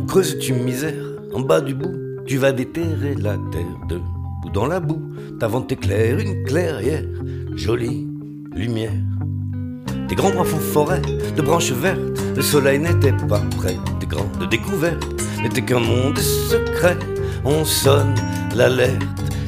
creuses-tu misère, en bas du bout, tu vas déterrer la terre debout dans la boue. T'avant t'éclaire une clairière, jolie lumière. Des grands bras font forêt de branches vertes, le soleil n'était pas près. Des grandes découvertes n'étaient qu'un monde secret. On sonne l'alerte